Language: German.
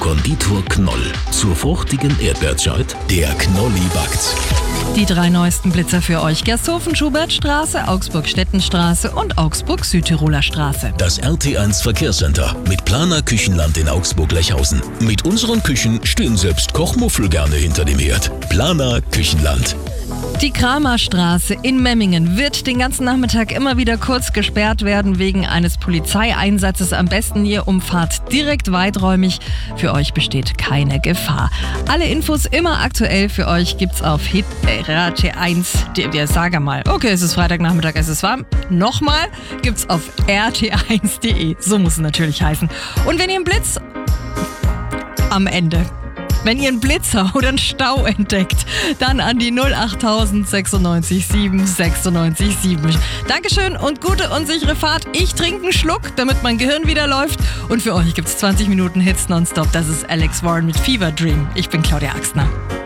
Konditor Knoll. Zur fruchtigen Erdbeerzoid, der Knolli backt. Die 3 neuesten Blitzer für euch: Gersthofen-Schubertstraße, Augsburg-Stettenstraße und Augsburg-Südtiroler Straße. Das RT1 Verkehrscenter mit Planer Küchenland in Augsburg-Lechhausen. Mit unseren Küchen stehen selbst Kochmuffel gerne hinter dem Herd. Planer Küchenland. Die Kramerstraße in Memmingen wird den ganzen Nachmittag immer wieder kurz gesperrt werden wegen eines Polizeieinsatzes. Am besten ihr umfahrt direkt weiträumig. Für euch besteht keine Gefahr. Alle Infos immer aktuell für euch gibt's auf RT1. Sag mal. Okay, es ist Freitagnachmittag, es ist warm. Nochmal gibt's auf rt1.de. So muss es natürlich heißen. Und wenn ihr einen Blitz am Ende... Wenn ihr einen Blitzer oder einen Stau entdeckt, dann an die 08000 96 7 96 7. Dankeschön und gute und sichere Fahrt. Ich trinke einen Schluck, damit mein Gehirn wieder läuft. Und für euch gibt's 20 Minuten Hits nonstop. Das ist Alex Warren mit Fever Dream. Ich bin Claudia Axtner.